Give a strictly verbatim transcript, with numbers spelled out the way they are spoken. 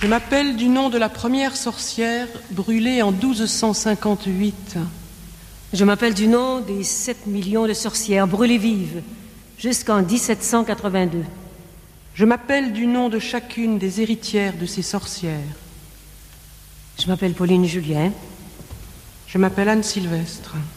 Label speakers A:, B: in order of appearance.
A: Je m'appelle du nom de la première sorcière brûlée en douze cent cinquante-huit.
B: Je m'appelle du nom des sept millions de sorcières brûlées vives jusqu'en dix-sept cent quatre-vingt-deux.
A: Je m'appelle du nom de chacune des héritières de ces sorcières.
B: Je m'appelle Pauline Julien.
A: Je m'appelle Anne Sylvestre.